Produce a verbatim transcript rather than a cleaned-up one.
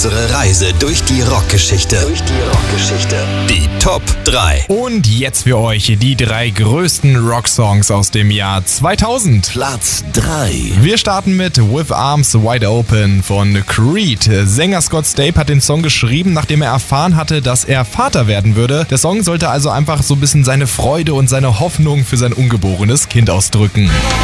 Unsere Reise durch die Rockgeschichte. Durch die Rockgeschichte. Die Top drei. Und jetzt für euch die drei größten Rocksongs aus dem Jahr zweitausend. Platz drei. Wir starten mit With Arms Wide Open von Creed. Sänger Scott Stapp hat den Song geschrieben, nachdem er erfahren hatte, dass er Vater werden würde. Der Song sollte also einfach so ein bisschen seine Freude und seine Hoffnung für sein ungeborenes Kind ausdrücken.